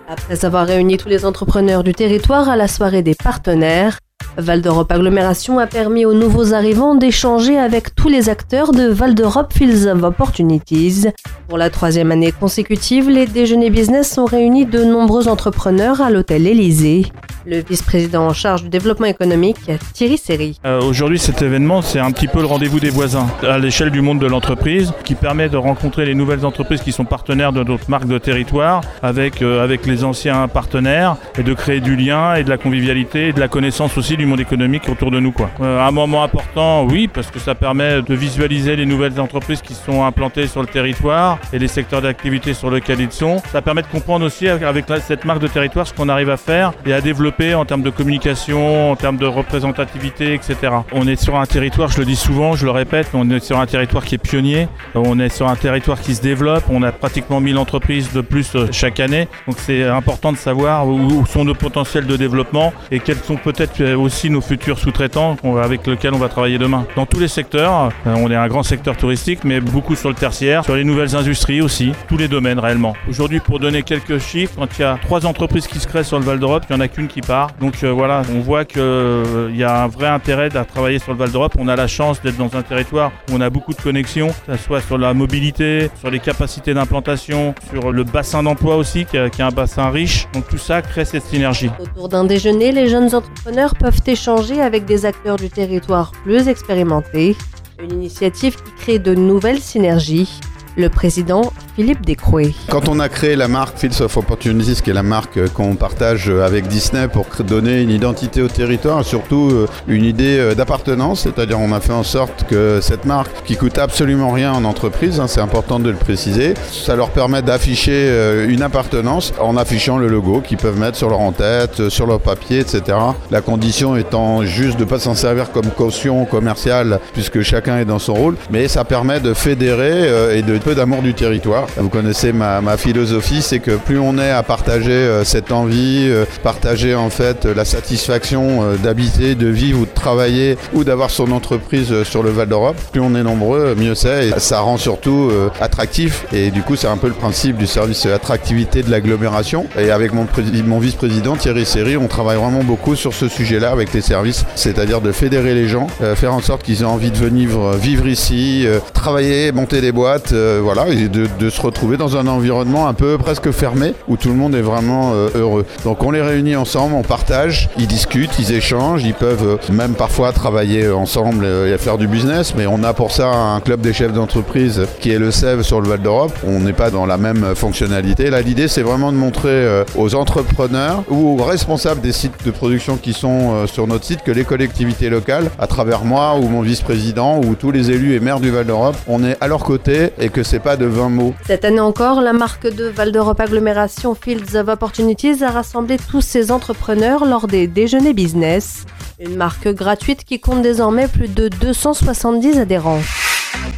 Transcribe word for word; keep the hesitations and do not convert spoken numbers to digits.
Après avoir réuni tous les entrepreneurs du territoire à la soirée des partenaires, Val d'Europe Agglomération a permis aux nouveaux arrivants d'échanger avec tous les acteurs de Val d'Europe Fields of Opportunities. Pour la troisième année consécutive, les déjeuners business ont réuni de nombreux entrepreneurs à l'hôtel Élysée. Le vice-président en charge du développement économique, Thierry Seri. Euh, aujourd'hui, cet événement, c'est un petit peu le rendez-vous des voisins à l'échelle du monde de l'entreprise qui permet de rencontrer les nouvelles entreprises qui sont partenaires de notre marque de territoire avec, euh, avec les anciens partenaires et de créer du lien et de la convivialité et de la connaissance aussi du monde économique autour de nous, quoi. Euh, un moment important, oui, parce que ça permet de visualiser les nouvelles entreprises qui sont implantées sur le territoire et les secteurs d'activité sur lesquels ils sont. Ça permet de comprendre aussi avec cette marque de territoire ce qu'on arrive à faire et à développer en termes de communication, en termes de représentativité, et cetera. On est sur un territoire, je le dis souvent, je le répète, on est sur un territoire qui est pionnier, on est sur un territoire qui se développe, on a pratiquement mille entreprises de plus chaque année, donc c'est important de savoir où sont nos potentiels de développement et quels sont peut-être aussi nos futurs sous-traitants avec lesquels on va travailler demain. Dans tous les secteurs, on est un grand secteur touristique, mais beaucoup sur le tertiaire, sur les nouvelles industries aussi, tous les domaines réellement. Aujourd'hui, pour donner quelques chiffres, quand il y a trois entreprises qui se créent sur le Val d'Europe, il n'y en a qu'une qui part. Donc euh, voilà, on voit qu'il euh, y a un vrai intérêt à travailler sur le Val d'Europe. On a la chance d'être dans un territoire où on a beaucoup de connexions, que ce soit sur la mobilité, sur les capacités d'implantation, sur le bassin d'emploi aussi, qui, a, qui est un bassin riche. Donc tout ça crée cette synergie. Autour d'un déjeuner, les jeunes entrepreneurs peuvent échanger avec des acteurs du territoire plus expérimentés. Une initiative qui crée de nouvelles synergies. Le président Philippe Descrouet. Quand on a créé la marque Fields of Opportunities, qui est la marque qu'on partage avec Disney pour donner une identité au territoire, surtout une idée d'appartenance, c'est-à-dire on a fait en sorte que cette marque, qui coûte absolument rien en entreprise, hein, c'est important de le préciser, ça leur permet d'afficher une appartenance en affichant le logo qu'ils peuvent mettre sur leur en-tête, sur leur papier, et cetera. La condition étant juste de ne pas s'en servir comme caution commerciale, puisque chacun est dans son rôle, mais ça permet de fédérer et de peu d'amour du territoire. Vous connaissez ma, ma philosophie, c'est que plus on est à partager euh, cette envie, euh, partager en fait la satisfaction euh, d'habiter, de vivre ou de travailler ou d'avoir son entreprise euh, sur le Val d'Europe, plus on est nombreux, mieux c'est. Et ça rend surtout euh, attractif et du coup c'est un peu le principe du service attractivité de l'agglomération. Et avec mon, pré- mon vice-président Thierry Seri, on travaille vraiment beaucoup sur ce sujet-là avec les services, c'est-à-dire de fédérer les gens, euh, faire en sorte qu'ils aient envie de venir vivre ici, euh, travailler, monter des boîtes, euh, voilà, et de, de se retrouver dans un environnement un peu presque fermé où tout le monde est vraiment euh, heureux. Donc on les réunit ensemble, on partage, ils discutent, ils échangent, ils peuvent euh, même parfois travailler ensemble et faire du business, mais on a pour ça un club des chefs d'entreprise qui est le S E V sur le Val d'Europe. On n'est pas dans la même fonctionnalité. Là, l'idée, c'est vraiment de montrer euh, aux entrepreneurs ou aux responsables des sites de production qui sont euh, sur notre site que les collectivités locales, à travers moi ou mon vice-président ou tous les élus et maires du Val d'Europe, on est à leur côté et que c'est pas de vingt mots. Cette année encore, la marque de Val d'Europe Agglomération Fields of Opportunities a rassemblé tous ses entrepreneurs lors des déjeuners business. Une marque gratuite qui compte désormais plus de deux cent soixante-dix adhérents.